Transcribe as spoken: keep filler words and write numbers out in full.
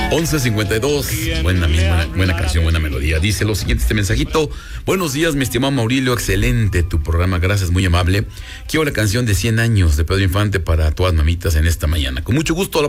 once cincuenta y dos, buena, buena, buena canción, buena melodía. Dice lo siguiente este mensajito: buenos días, mi estimado Maurilio, excelente tu programa, gracias, muy amable. Quiero la canción de cien años de Pedro Infante para todas mamitas en esta mañana. Con mucho gusto.